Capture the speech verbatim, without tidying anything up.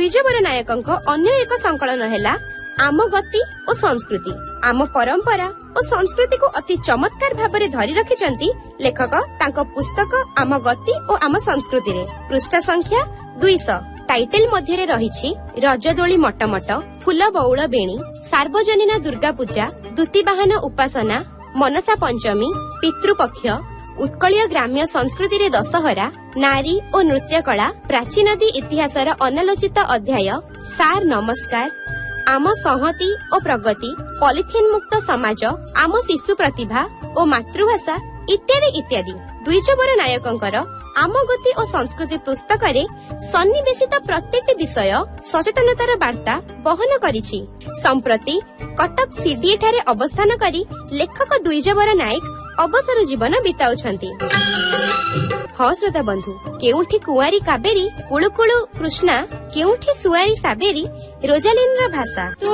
द्विजवर नायकଙ୍କ अन्य एक संकलन है आम गति और संस्कृति। आम परंपरा और संस्कृति को अति चमत्कार भाव में धरी रखिछंती लेखक तांको पुस्तक आम गति और आम संस्कृति रे। पृष्ठ संख्या दुई सौ। टाइटल मध्य रही रजदोली मटमट, फूल बउल बेणी, सार्वजनीन दुर्गा पूजा, दूतीवाहन उपासना, मनसा पंचमी, पितृपक्ष, उत्कलीय ग्राम्य संस्कृति रे दशहरा, नारी और नृत्य कला, प्राचीनदी इतिहासर अनालोचित अध्याय, सार नमस्कार, आम संहति और प्रगति, पॉलिथिन मुक्त समाज, आम शिशु प्रतिभा और मातृभाषा इत्यादि इत्यादि। द्विजवर नायकंकर आम गति और संस्कृति पुस्तक रे सन्निवेशित प्रत्येक विषय सचेतनतार वार्ता बहन करिछि। संप्रति कटक सीडीए ठारे अवस्थान करी लेखक द्विजवर नायक अवसर जीवन बिताउछंती। हाँ श्रोता बंधु, केउठी कुआरी कावेरी, कुळुकुळु कृष्णा, केउठी सुआरी साबेरी, रोजालिन रा भाषा।